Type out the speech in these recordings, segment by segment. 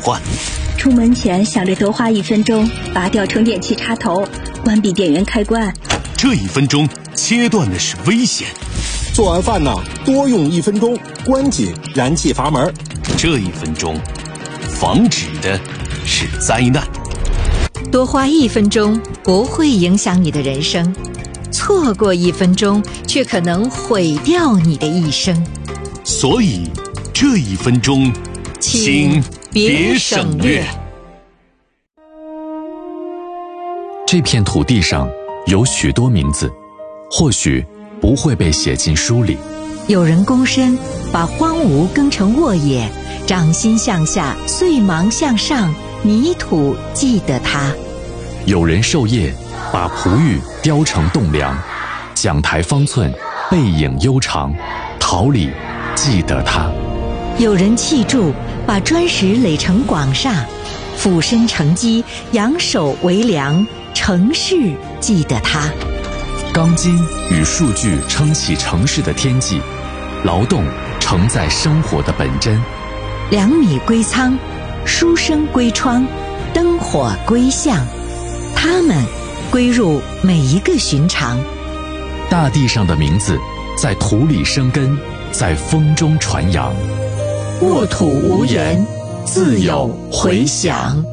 换。 出门前想着多花1分钟拔掉充电器插头，关闭电源开关。 这1分钟切断的是危险。 做完饭呢，多用1分钟关紧燃气阀门。 这1分钟防止的是灾难。 多花1分钟不会影响你的人生，错过1分钟却可能毁掉你的一生。 所以这1分钟请别省略。 这片土地上有许多名字，或许不会被写进书里。 有人躬身把荒芜耕成沃野，掌心向下，碎芒向上，泥土记得它。 有人授业把璞玉雕成栋梁，讲台方寸，背影悠长，桃李记得它。 有人砌筑把砖石垒成广厦，俯身承基，仰首为梁，城市记得它。 钢筋与数据撑起城市的天际，劳动承载生活的本真。 2米归仓，书生归窗，灯火归巷，它们归入每一个寻常。 大地上的名字在土里生根，在风中传扬。 沃土无言，自有回响。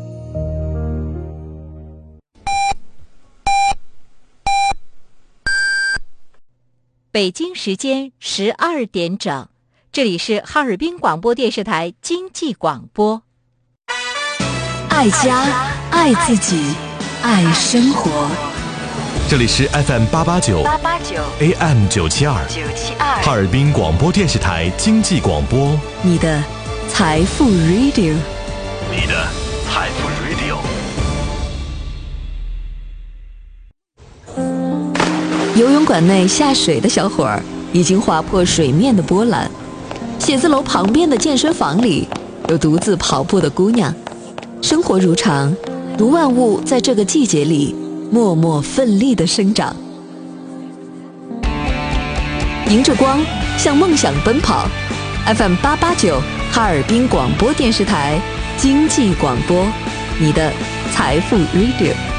北京时间12点整，这里是哈尔滨广播电视台经济广播。 爱家，爱自己，爱生活。 这里是 FM 889 AM 972哈尔滨广播电视台经济广播， 你的财富 Radio， 你的财富 Radio。 游泳馆内下水的小伙儿已经划破水面的波澜，写字楼旁边的健身房里有独自跑步的姑娘。生活如常，如万物在这个季节里默默奋力地生长。迎着光，向梦想奔跑。FM 889哈尔滨广播电视台经济广播，你的财富 Radio。